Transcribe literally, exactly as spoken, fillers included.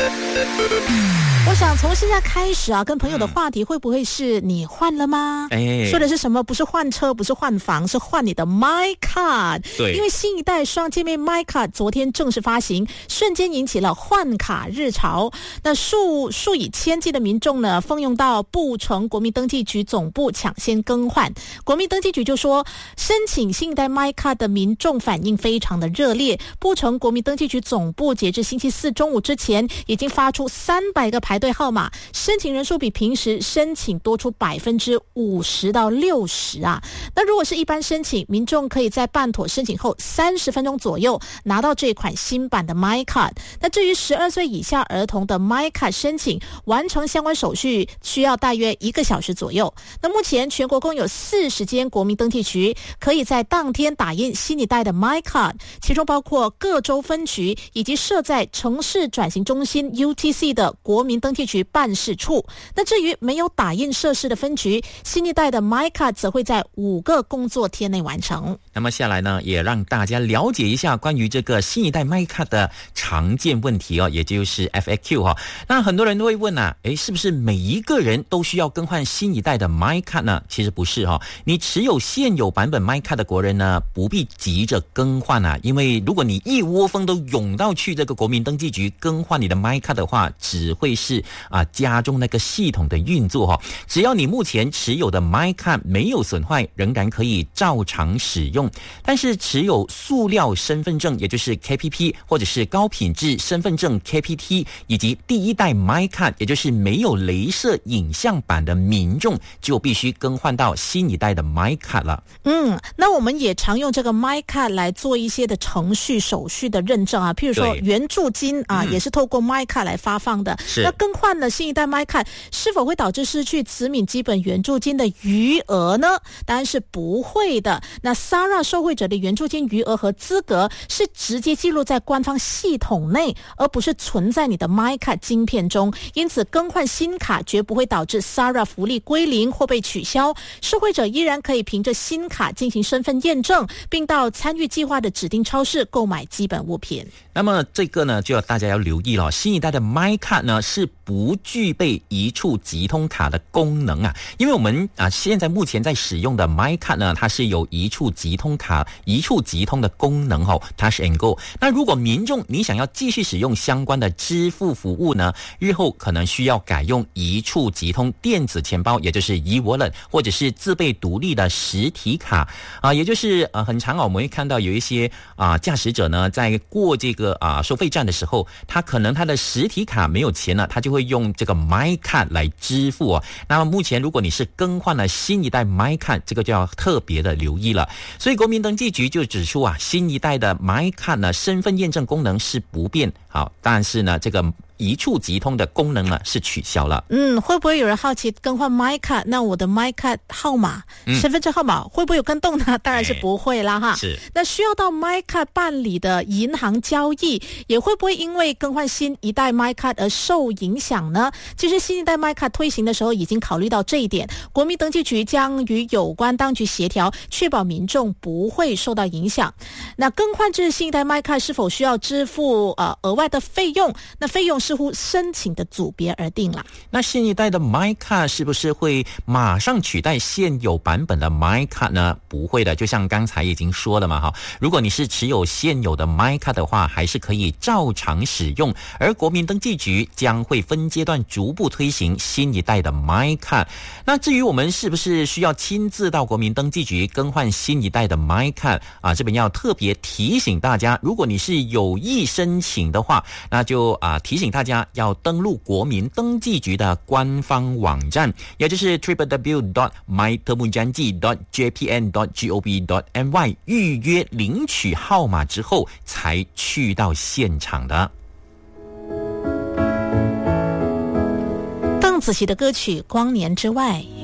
我想从现在开始啊，跟朋友的话题会不会是你换了吗？哎，说的是什么？不是换车，不是换房，是换你的 MyCard。对，因为新一代双界面 MyCard 昨天正式发行，瞬间引起了换卡热潮。那数数以千计的民众呢，蜂拥到布城国民登记局总部抢先更换。国民登记局就说，申请新一代 MyCard 的民众反应非常的热烈。布城国民登记局总部截至星期四中午之前，已经发出三百个排队号码，申请人数比平时申请多出百分之五十到六十啊。那如果是一般申请，民众可以在办妥申请后三十分钟左右拿到这款新版的 MyCard。那至于十二岁以下儿童的 MyCard 申请，完成相关手续需要大约一个小时左右。那目前全国共有四十间国民登记局可以在当天打印新一代的 MyCard， 其中包括各州分局以及设在城市转型中心 U T C 的国民登记局办事处。那至于没有打印设施的分局，新一代的 MyCard 则会在五个工作天内完成。 那么下来呢，也让大家了解一下关于这个新一代 MyCard 的常见问题哦，也就是 F A Q 哈、哦。那很多人都会问啊，诶，是不是每一个人都需要更换新一代的 MyCard 呢？其实不是哈、哦，你持有现有版本 MyCard 的国人呢，不必急着更换啊，因为如果你一窝蜂都涌到去这个国民登记局更换你的 MyCard 的话，只会是啊加重那个系统的运作哈、哦。只要你目前持有的 MyCard 没有损坏，仍然可以照常使用。但是持有塑料身份证，也就是 K P P 或者是高品质身份证 K P T， 以及第一代 MyCard， 也就是没有雷射影像版的民众，就必须更换到新一代的 MyCard 了。 嗯，那我们也常用这个 MyCard 来做一些的程序手续的认证啊，譬如说援助金啊、嗯，也是透过 MyCard 来发放的。那更换了新一代 MyCard 是否会导致失去子民基本援助金的余额呢？当然是不会的。那 S A R A 受惠者的援助金余额和资格是直接记录在官方系统内，而不是存在你的 MyCard 晶片中。因此更换新卡绝不会导致 S A R A 福利归零或被取消，受惠者依然可以凭着新卡进行身份验证，并到参与计划的指定超市购买基本物品。 那么这个呢，就要大家要留意了，新一代的 MyCard 呢是不具备一触即通卡的功能啊，因为我们啊现在目前在使用的 MyCard 呢，它是有一触即通卡、一触即通的功能哦 ，Touch and Go。那如果民众你想要继续使用相关的支付服务呢，日后可能需要改用一触即通电子钱包，也就是 e-wallet， 或者是自备独立的实体卡啊，也就是呃很常啊，我们会看到有一些啊驾驶者呢在过这个啊收费站的时候，他可能他的实体卡没有钱了，他就会用这个 MyCard 来支付哦。那么目前如果你是更换了新一代 MyCard， 这个就要特别的留意了。所以国民登记局就指出啊，新一代的 MyCard 呢，身份验证功能是不变，好，但是呢，这个一触即通的功能呢是取消了。 嗯，会不会有人好奇更换 MyCard？ 那我的 MyCard 号码、嗯、身份证号码会不会有跟动呢？当然是不会啦哈。是。那需要到 MyCard 办理的银行交易，也会不会因为更换新一代 MyCard 而受影响呢？其实新一代 MyCard 推行的时候已经考虑到这一点，国民登记局将与有关当局协调，确保民众不会受到影响。那更换至新一代 MyCard 是否需要支付呃额外的费用？那费用是视乎申请的组别而定了。 那新一代的 MyCard 是不是会马上取代现有版本的 MyCard 呢？不会的，就像刚才已经说了嘛哈。如果你是持有现有的 MyCard 的话，还是可以照常使用，而国民登记局将会分阶段逐步推行新一代的 MyCard。那至于我们是不是需要亲自到国民登记局更换新一代的 MyCard 啊？这边要特别提醒大家，如果你是有意申請的話，那就啊提醒大家要登錄國民登記局的官方網站，也就是 double-u double-u double-u dot my temujanji dot j p n dot gov dot m y 預約領取號碼之後才去到現場的。 邓紫棋的歌曲《光年之外》。